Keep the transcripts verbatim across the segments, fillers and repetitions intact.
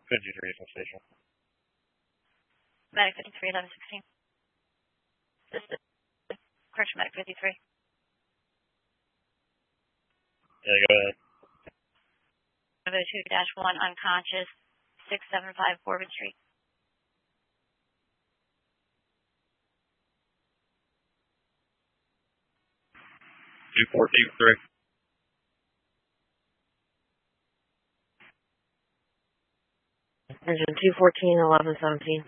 fifty-three Eastern Station. Medic fifty-three, eleven sixteen. This is correction, Medic fifty-three. Yeah, go ahead. Go two dash one, unconscious, six seven five Corbin Street. two fourteen three. Engine two fourteen, eleven seventeen.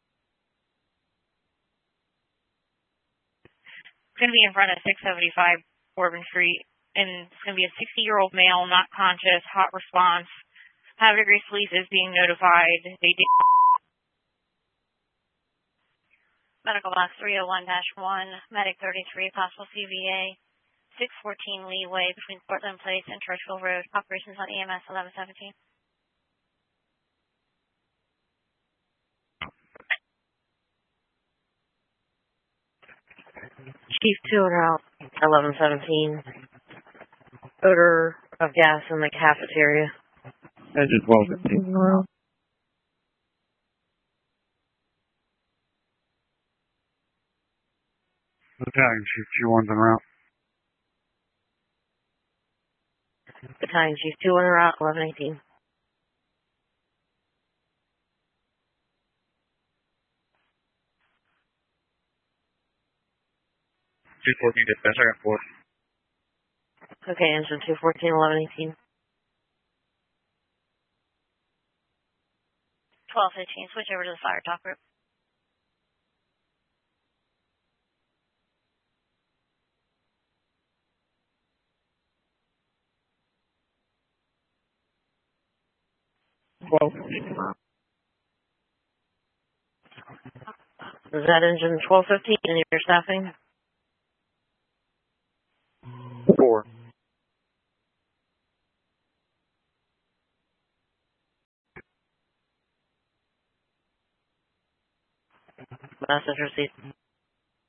It's going to be in front of six seventy-five Corbin Street, and it's going to be a sixty-year-old male, not conscious, hot response. Have degree police is being notified. They did. Medical box three oh one dash one, Medic thirty-three, possible C V A, six fourteen Leeway between Portland Place and Churchville Road. Operations on E M S eleven seventeen. Chief two and out, eleven seventeen. Odor of gas in the cafeteria. Engine twelve fifteen. Battalion Chief two one's en route. Battalion Chief two en route, eleven eighteen. two fourteen dispatch, I got four. Okay, engine two fourteen, eleven eighteen. twelve fifteen, switch over to the fire talk group. twelve. Is that engine twelve fifteen in your staffing? Four. Message received.